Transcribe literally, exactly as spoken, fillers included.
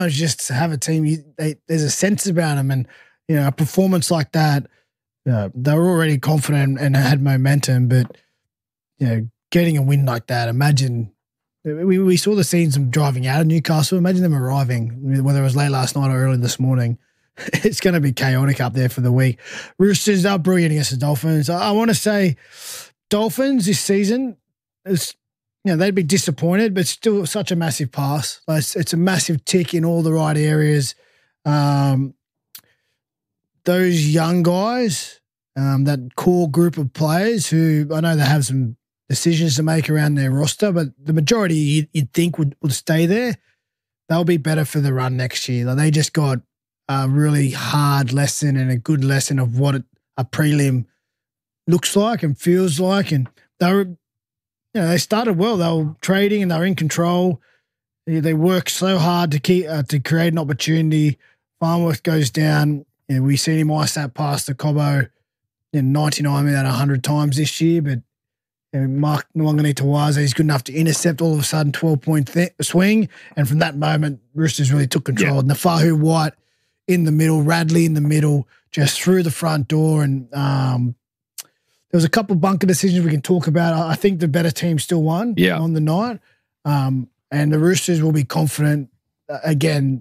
just to have a team, you, they, there's a sense about them, and you know, a performance like that, uh, they were already confident and had momentum, but you know, getting a win like that, imagine we we saw the scenes of driving out of Newcastle. Imagine them arriving, whether it was late last night or early this morning. It's going to be chaotic up there for the week. Roosters are brilliant against the Dolphins. I, I want to say Dolphins this season is, you know, they'd be disappointed, but still such a massive pass. Like it's, it's a massive tick in all the right areas. Um, those young guys, um, that core group of players who I know they have some decisions to make around their roster, but the majority you'd, you'd think would, would stay there. They'll be better for the run next year. Like they just got a really hard lesson and a good lesson of what a prelim looks like and feels like. And they were, you know, they started well. They were trading and they were in control. They, they worked so hard to keep uh, to create an opportunity. Farnworth goes down. You know, we seen him ice that past the Cobbo, you know, ninety-nine out of one hundred times this year, but you know, Mark Nwangani-Tawaza is good enough to intercept all of a sudden twelve-point th- swing, and from that moment, Roosters really took control. Yeah. Nafahu White in the middle, Radley in the middle, just through the front door, and um, there was a couple of bunker decisions we can talk about. I think the better team still won yeah. on the night, um, and the Roosters will be confident uh, again.